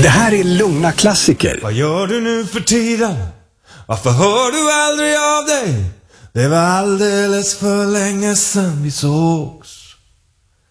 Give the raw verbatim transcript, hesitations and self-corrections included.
Det här är Lugna klassiker. Vad gör du nu för tiden? Varför hör du aldrig av dig? Det var alldeles för länge sedan vi sågs.